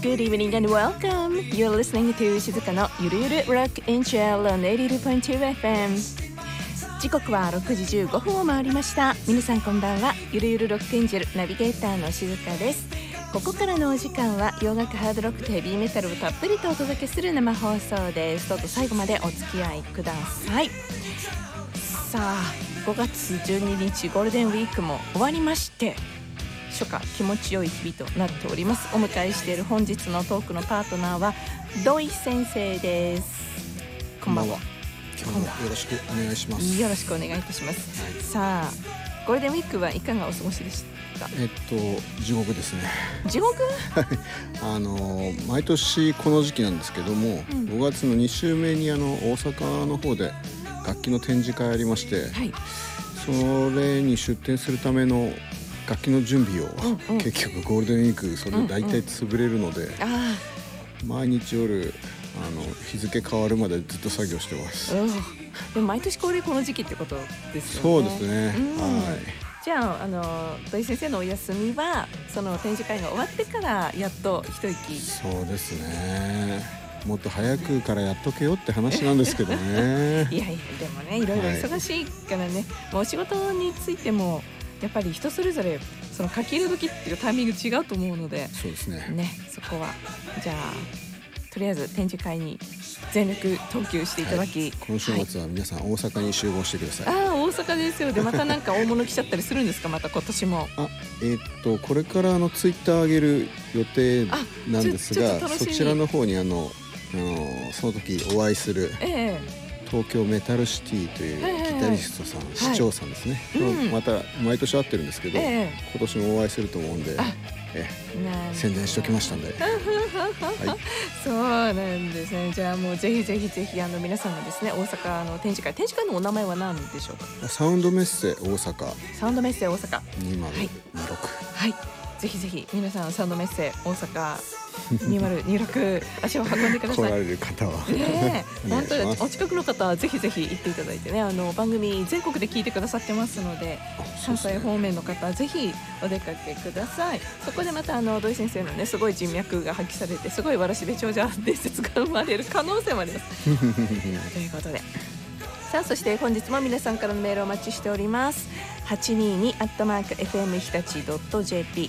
Good evening and welcome. You're listening to 静かのゆるゆる Rock and Chill on 82.2 FM。時刻は6時15分を回りました。皆さんこんばんは。ゆるゆるロックエンジェルナビゲーターの静香です。ここからのお時間は洋楽、ハードロックとヘビーメタルをたっぷりとお届けする生放送です。どうぞ最後までお付き合いください。さあ5月12日ゴールデンウィークも終わりまして、初夏気持ちよい日々となっております。お迎えしている本日のトークのパートナーは土井先生です。こんばんは。 今日もよろしくお願いします。 よろしくお願いいたします、はい、さあゴールデンウィークはいかがお過ごしでしたか？ 地獄ですね。 地獄毎年この時期なんですけども、5月の2週目に大阪の方で楽器の展示会ありまして、はい、それに出展するための楽器の準備を、結局ゴールデンウィークそれ大体潰れるので、毎日夜日付変わるまでずっと作業してます。 でも毎年恒例この時期ってことですよね。 そうですね、はい。 じゃあ土井先生のお休みはその展示会が終わってからやっと一息。 そうですね、もっと早くからやっとけよって話なんですけどねいやいやでもね、いろいろ忙しいからね、もうお仕事についてもやっぱり人それぞれその書き入れ時っていうタイミング違うと思うので、 そうですね。 そこはじゃあとりあえず展示会に全力投球していただき、 今週末は皆さん大阪に集合してください。 大阪ですよ。でまたなんか大物来ちゃったりするんですか？また今年も。 これからツイッター上げる予定なんですが、そちらの方にその時お会いする、東京メタルシティというギタリストさん、市長さんですね、また毎年会ってるんですけど、今年もお会いすると思うんで、宣伝しておきましたんでそうなんですね。じゃあもうぜひぜひぜひ皆さんがですね、大阪の展示会のお名前は何でしょうか？ サウンドメッセ大阪2026、 はい、ぜひぜひ皆さんサウンドメッセ大阪2026足を運んでください。 来られる方は本当にお近くの方はぜひぜひ行っていただいてね、番組全国で聞いてくださってますので、関西方面の方はぜひお出かけください。そこでまた土井先生のねすごい人脈が発揮されて、すごいわらしべ長者伝説が生まれる可能性もありますということで、さあそして本日も皆さんからのメールをお待ちしております。822@fm 日立 .jp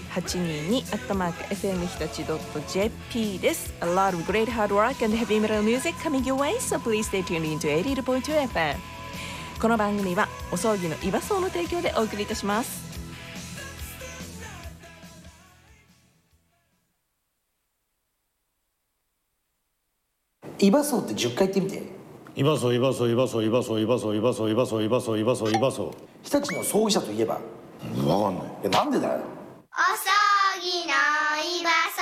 822@fm 日立 .jp です。 A lot of great hard work and heavy metal music coming your way, so please stay tuned into 82.2 FM。 この番組はお葬儀のイバソーの提供でお送りいたします。 イバソーって10回言ってみて。 イバソ日立の葬儀社といえば。 分かんない。 なんでだよ。 お葬儀のイバソ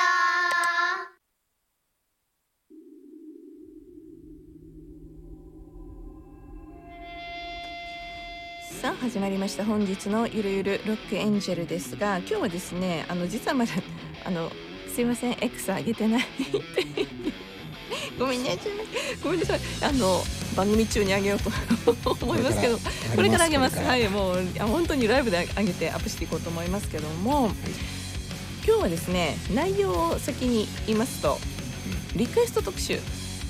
ー。さあ始まりました本日のゆるゆるロックエンジェルですが、今日はですね実はまだすいません X 上げてないごめんなさい番組中にあげようと思いますけど、これからあげます。はい、もう本当にライブであげてアップしていこうと思いますけども、今日はですね内容を先に言いますと、リクエスト特集、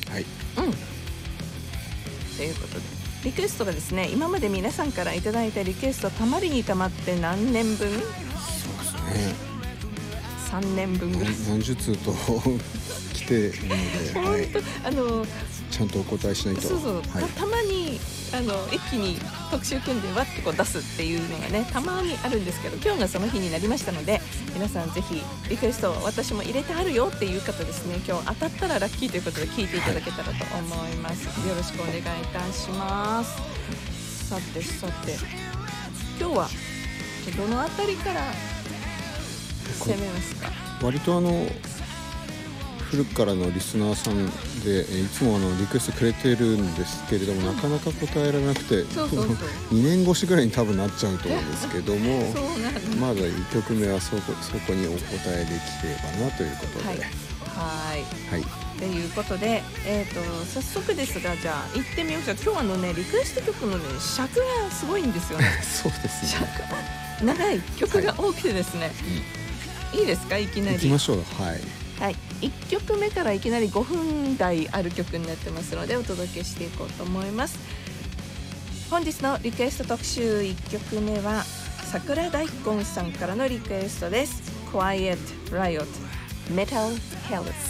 ということで、リクエストがですね今まで皆さんからいただいたリクエストたまりにたまって何年分？そうですね、 3年分ぐらい何十通と来ているので、ちゃんとお答えしないと。 たまに一気に特集組んでわってこう出すっていうのがねたまにあるんですけど、今日がその日になりましたので、皆さんぜひリクエストを私も入れてあるよっていう方ですね、今日当たったらラッキーということで聞いていただけたらと思います、よろしくお願いいたします。さて今日はどのあたりから攻めますか？ 割と古くからのリスナーさんでいつもリクエストくれてるんですけれども、なかなか答えられなくて2年越しぐらいに多分なっちゃうと思うんですけどもまだ1曲目はそこにお答えできればなということで、ということで、早速ですがじゃあ行ってみようか。今日はリクエスト曲の尺がすごいんですよねそうですね、 長い曲が多くてですね、いいですか？いきなり行きましょう。 はい、1曲目からいきなり5分台ある曲になってますのでお届けしていこうと思います。本日のリクエスト特集1曲目は桜大根さんからのリクエストです。 Quiet Riot Metal Health